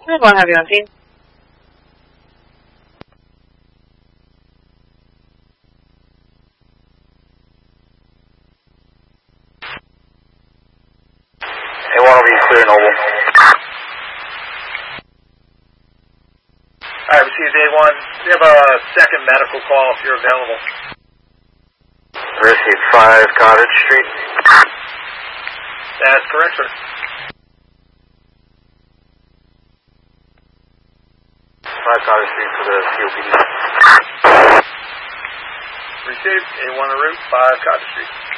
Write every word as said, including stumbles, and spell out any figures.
I'm going to have you on scene. A one will be clear, Noble. Alright, received A one. We have a second medical call if you're available. Received five Cottage Street. That's correct, sir. five Cottage Street for the C O P D. Received A one en route, five Cottage Street.